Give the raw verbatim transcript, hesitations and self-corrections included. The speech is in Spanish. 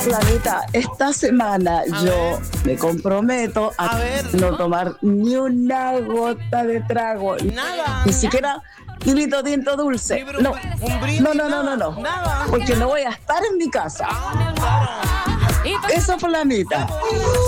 Flavita, esta semana A yo ver. me comprometo a, A ver. no tomar ni una gota de trago, Nada. ni siquiera tinito tinto dulce. Ni bru- No, un brindis, no, no, no, nada, no, no, nada. porque no voy a estar en mi casa. Ah, claro. Eso, Flavita.